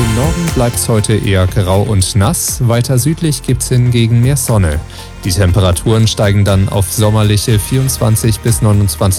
Im Norden bleibt es heute eher grau und nass, weiter südlich gibt es hingegen mehr Sonne. Die Temperaturen steigen dann auf sommerliche 24 bis 29